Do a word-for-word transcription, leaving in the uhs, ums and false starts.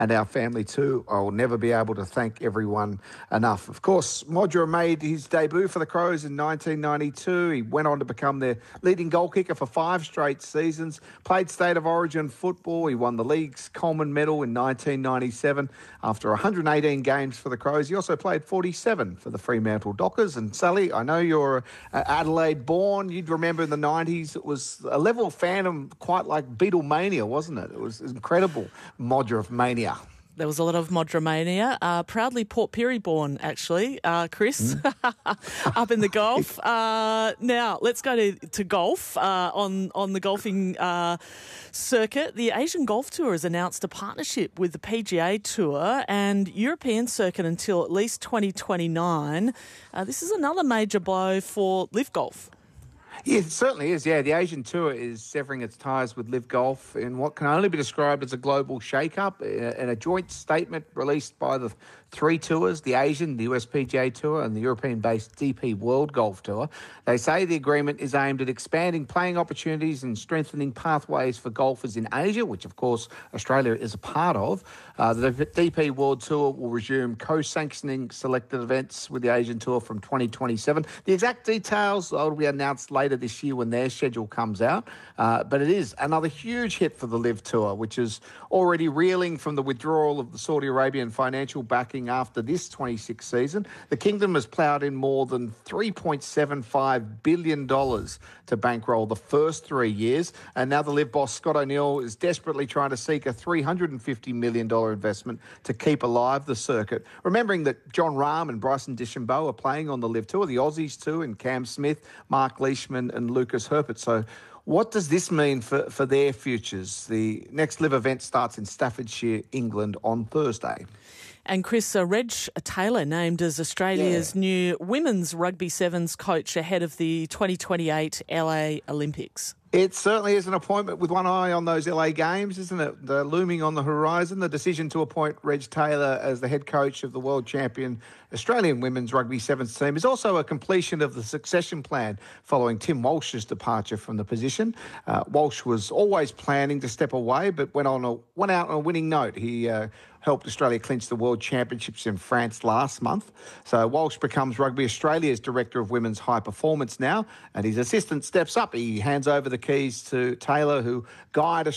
and our family too. I will never be able to thank everyone enough. Of course, Modra made his debut for the Crows in nineteen ninety-two. He went on to become their leading goal kicker for five straight seasons, played State of Origin football. He won the league's Coleman Medal in nineteen ninety-seven after one hundred eighteen games for the Crows. He also played forty-seven for the Fremantle Dockers. And Sally, I know you're uh, Adelaide born. You'd remember in the nineties, it was a level of fandom quite like Beatlemania, wasn't it? It was incredible Modra mania. There was a lot of Modramania. Uh, proudly Port Pirie born, actually, uh, Chris, mm. up in the golf. Uh, now, let's go to, to golf. Uh, on, on the golfing uh, circuit, the Asian Golf Tour has announced a partnership with the P G A Tour and European circuit until at least twenty twenty-nine. Uh, this is another major blow for Live Golf. Yeah, it certainly is. Yeah, the Asian Tour is severing its ties with Live Golf in what can only be described as a global shake-up. In a joint statement released by the three tours, the Asian, the U S P G A Tour and the European-based D P World Golf Tour, they say the agreement is aimed at expanding playing opportunities and strengthening pathways for golfers in Asia, which, of course, Australia is a part of. Uh, the D P World Tour will resume co-sanctioning selected events with the Asian Tour from twenty twenty-seven. The exact details will be announced later this year when their schedule comes out. Uh, but it is another huge hit for the Live Tour, which is already reeling from the withdrawal of the Saudi Arabian financial backing after this twenty-six season. The Kingdom has ploughed in more than three point seven five billion dollars to bankroll the first three years. And now the Live boss, Scott O'Neill, is desperately trying to seek a three hundred fifty million dollars investment to keep alive the circuit. Remembering that John Rahm and Bryson DeChambeau are playing on the Live Tour, the Aussies too, and Cam Smith, Mark Leishman and Lucas Herpert. So what does this mean for, for their futures? The next Live event starts in Staffordshire, England on Thursday. And Chris, uh, Reg Taylor named as Australia's yeah. new women's rugby sevens coach ahead of the twenty twenty-eight L A Olympics. It certainly is an appointment with one eye on those L A Games, isn't it? They're looming on the horizon. The decision to appoint Reg Taylor as the head coach of the world champion Australian women's rugby sevens team is also a completion of the succession plan following Tim Walsh's departure from the position. Uh, Walsh was always planning to step away, but went on a went out on a winning note. He uh, helped Australia clinch the World Championships in France last month. So Walsh becomes Rugby Australia's Director of Women's High Performance now, and his assistant steps up. He hands over the keys to Taylor, who guide